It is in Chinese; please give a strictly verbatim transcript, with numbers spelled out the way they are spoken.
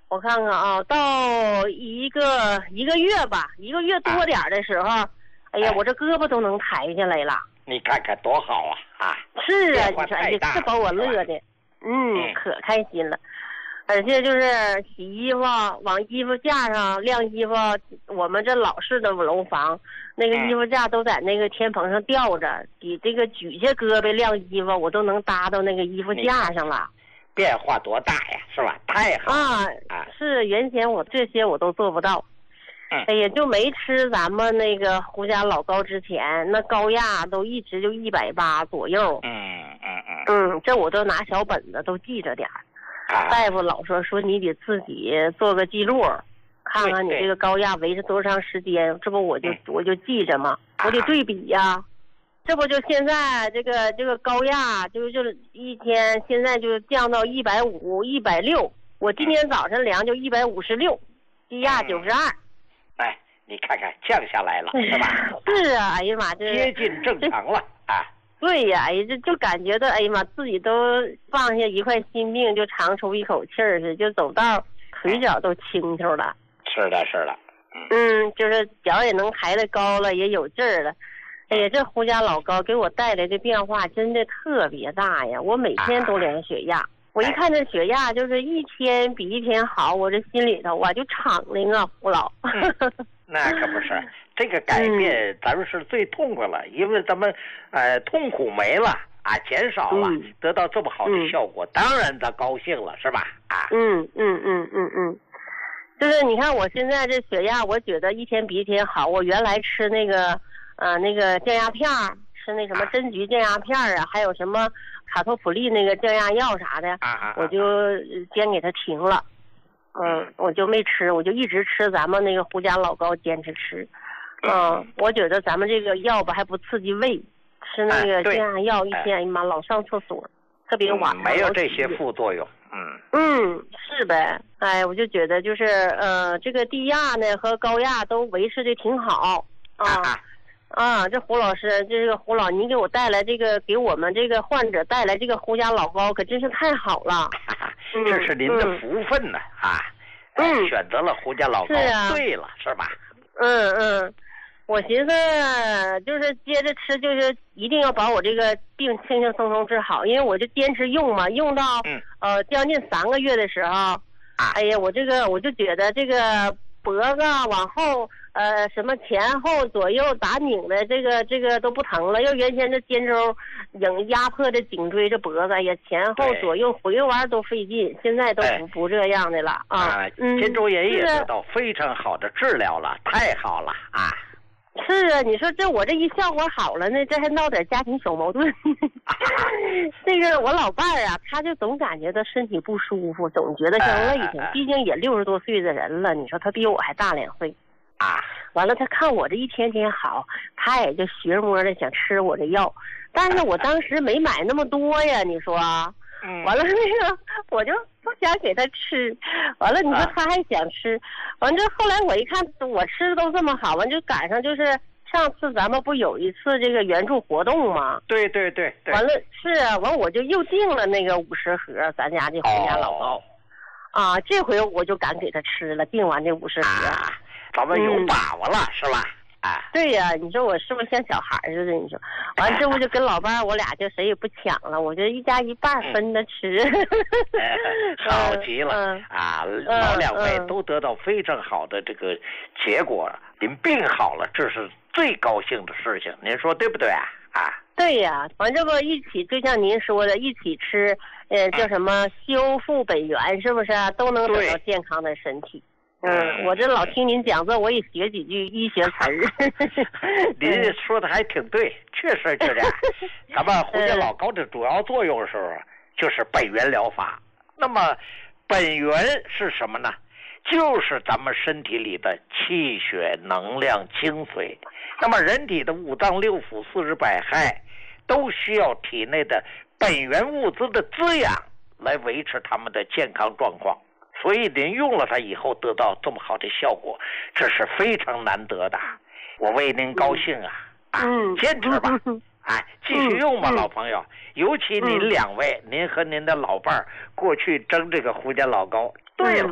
我看看啊，到一个一个月吧，一个月多点的时候，啊、哎呀，我这胳膊都能抬下来了。 你看看多好啊！啊， 是啊，你说哎呀，这把我乐的，嗯，嗯可开心了。而且就是洗衣服，往衣服架上晾衣服。我们这老式的楼房，那个衣服架都在那个天棚上吊着，你这个举下胳膊晾衣服，我都能搭到那个衣服架上了。 变化多大呀，是吧？太好啊！啊是原先我这些我都做不到。 嗯、 哎呀，就没吃咱们那个胡家老高之前，那高压都一直就一百八左右。 嗯嗯嗯。 嗯，这我都拿小本子都记着点儿。 啊、 大夫老说说你得自己做个记录，看看你这个高压维持多长时间，这不我就、嗯、我就记着嘛，我得对比呀、啊。这不就现在这个这个高压就就一天现在就降到一百五、一百六，我今天早晨量就一百五十六，低压九十二。 哎，你看看降下来了，是吧？ 是啊，哎呀妈，这接近正常了啊。 对呀，哎呀，就就感觉到，哎呀妈，自己都放下一块心病，就长出一口气儿似的，就走道腿脚都轻巧了。 是的，是的。 嗯，就是脚也能抬得高了，也有劲儿了。哎呀，这胡家老高给我带来的变化真的特别大呀！我每天都量血压，啊、我一看这血压就是一天比一天好，我这心里头我就敞亮啊，胡老。 嗯那可不是，这个改变咱们是最痛快了，嗯、因为咱们呃痛苦没了啊，减少了，嗯、得到这么好的效果，嗯、当然咱高兴了，是吧？啊， 嗯嗯嗯嗯嗯，就是你看我现在这血压，我觉得一天比一天好。我原来吃那个呃那个降压片儿，吃那什么针菊降压片儿啊，还有什么卡托普利那个降压药啥的， 啊啊、 我就先给它停了。嗯，我就没吃，我就一直吃咱们那个胡家老高，坚持吃。嗯，我觉得咱们这个药吧还不刺激胃，吃那个降压药一天，哎呀妈，老上厕所，特别晚、 嗯。没有这些副作用。嗯嗯，是呗。哎，我就觉得就是呃，这个低压呢和高压都维持的挺好啊。 啊啊，这胡老师，这个胡老，您给我带来这个，给我们这个患者带来这个胡家老高，可真是太好了。 这是您的福分呢、嗯、啊！ 嗯， 选择了胡家老高， 啊、 对了，是吧？ 嗯嗯，我寻思就是接着吃，就是一定要把我这个病轻轻松松治好，因为我就坚持用嘛，用到、 嗯、 呃将近三个月的时候， 啊、 哎呀，我这个我就觉得这个脖子往后。呃，什么前后左右打拧的，这个这个都不疼了。要原先这肩周影压迫的颈椎这脖子，哎呀，前后左右回弯都费劲。现在都不、哎、不这样的了啊。 啊，肩周炎也得到非常好的治疗了，太好了啊！ 是啊，你说这我这一效果好了呢，这还闹点家庭小矛盾。这个我老伴儿啊，他就总感觉他身体不舒服，总觉得像累挺。 哎、 毕竟也六十多岁的人了，你说他比我还大两岁。 啊， 完了，他看我这一天天好，他也就学摸的想吃我这药，但是我当时没买那么多呀，你说， 嗯， 完了那个我就不想给他吃，完了你说他还想吃，完这后来我一看我吃的都这么好，完就赶上就是上次咱们不有一次这个援助活动吗？ 对对对对， 完了是啊，完我就又订了那个五十盒咱家这胡家老高， 哦、 啊，这回我就敢给他吃了，订完这五十盒。 啊咱们有把握了、嗯、是吧？啊， 对呀、啊，你说我是不是像小孩似的？你说，完这不就跟老伴儿我俩就谁也不抢了，我就一家一半分着吃。 嗯、好极了、 嗯、 啊！老两位都得到非常好的这个结果，嗯、您病好了，这是最高兴的事情，您说对不对啊？啊， 对呀、啊，完这不一起，就像您说的，一起吃，呃，叫什么修复本源，是不是、啊、都能得到健康的身体？嗯，我这老听您讲座，我也学几句医学词儿。 您说的还挺对，确实就这样。咱们胡家老高的主要作用是就是本源疗法。那么本源是什么呢？就是咱们身体里的气血、能量、精髓。那么人体的五脏六腑、四肢百骸都需要体内的本源物质的滋养来维持他们的健康状况。所以您用了它以后得到这么好的效果，这是非常难得的。我为您高兴啊！啊，坚持吧！哎，继续用吧，老朋友。尤其您两位，您和您的老伴儿过去争这个胡家老高。对了。